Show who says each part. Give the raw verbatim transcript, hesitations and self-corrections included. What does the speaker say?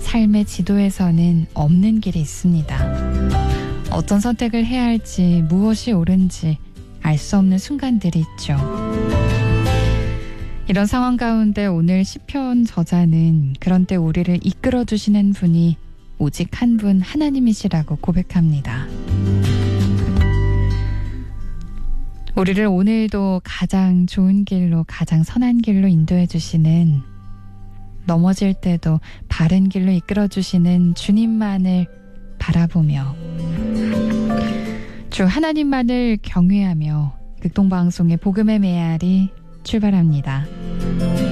Speaker 1: 삶의 지도에서는 없는 길이 있습니다. 어떤 선택을 해야 할지, 무엇이 옳은지 알 수 없는 순간들이 있죠. 이런 상황 가운데 오늘 시편 저자는 그런 때 우리를 이끌어 주시는 분이 오직 한 분 하나님이시라고 고백합니다. 우리를 오늘도 가장 좋은 길로, 가장 선한 길로 인도해 주시는, 넘어질 때도 바른 길로 이끌어 주시는 주님만을 바라보며 주 하나님만을 경외하며 극동방송의 복음의 메아리 출발합니다.